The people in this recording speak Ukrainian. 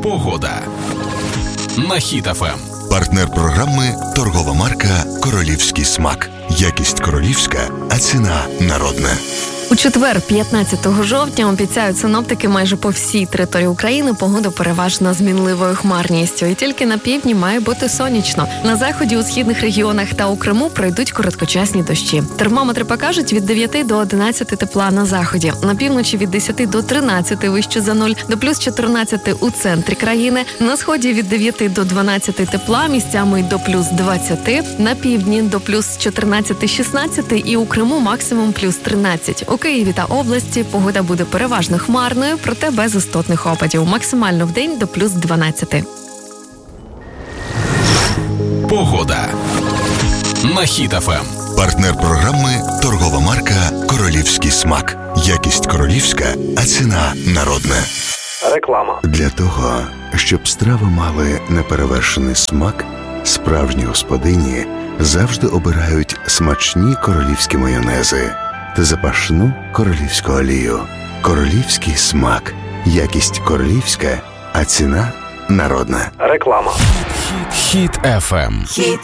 Погода на Хіт ФМ. Партнер програми – торгова марка «Королівський смак». Якість королівська, а ціна народна. У четвер, 15 жовтня, обіцяють синоптики майже по всій території України погода переважно змінливою хмарністю. І тільки на півдні має бути сонячно. На заході, у східних регіонах та у Криму пройдуть короткочасні дощі. Термометри покажуть від 9 до 11 тепла на заході. На півночі від 10 до 13 вище за 0, до плюс 14 у центрі країни. На сході від 9 до 12 тепла, місцями до плюс 20. На півдні до плюс 14-16 і у Криму максимум плюс 13. У Києві та області погода буде переважно хмарною, проте без істотних опадів. Максимально вдень до плюс 12. Погода на Хіт ФМ. Партнер програми – торгова марка «Королівський смак». Якість королівська, а ціна народна. Реклама. Для того, щоб страви мали неперевершений смак, справжні господині завжди обирають смачні королівські майонези та запашну королівську олію. Королівський смак. Якість королівська, а ціна народна. Реклама. Хіт ФМ. Хіт